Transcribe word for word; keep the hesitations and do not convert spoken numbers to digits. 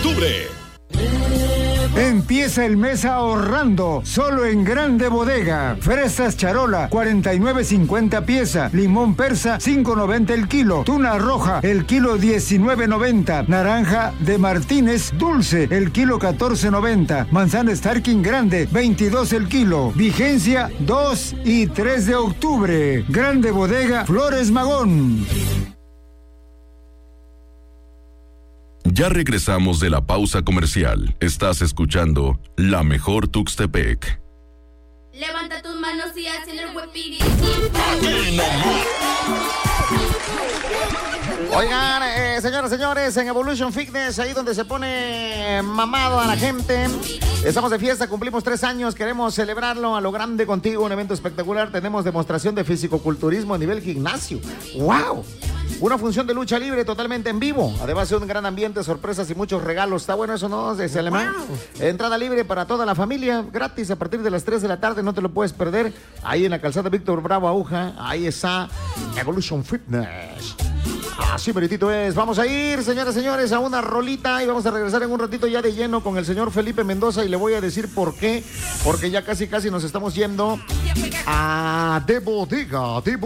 octubre. Empieza el mes ahorrando, solo en Grande Bodega. Fresas Charola, cuarenta y nueve cincuenta pieza. Limón persa, cinco noventa el kilo. Tuna roja, el kilo diecinueve noventa. Naranja de Martínez, dulce, el kilo catorce noventa. Manzana Starking grande, veintidós el kilo. Vigencia dos y tres de octubre. Grande Bodega, Flores Magón. Ya regresamos de la pausa comercial. Estás escuchando La Mejor Tuxtepec. Levanta tus manos y haz el huepiri. Oigan, eh, señoras y señores, en Evolution Fitness, ahí donde se pone mamado a la gente. Estamos de fiesta, cumplimos tres años, queremos celebrarlo a lo grande contigo, un evento espectacular. Tenemos demostración de fisicoculturismo a nivel gimnasio. ¡Wow! Una función de lucha libre totalmente en vivo. Además de un gran ambiente, sorpresas y muchos regalos. ¿Está bueno eso, no? Desde Alemán. Entrada libre para toda la familia, gratis a partir de las tres de la tarde, no te lo puedes perder. Ahí en la calzada Víctor Bravo Aguja, ahí está Evolution Fitness. Así meritito es. Vamos a ir, señoras y señores, a una rolita y vamos a regresar en un ratito ya de lleno con el señor Felipe Mendoza y le voy a decir por qué. Porque ya casi casi nos estamos yendo a De Bodega, de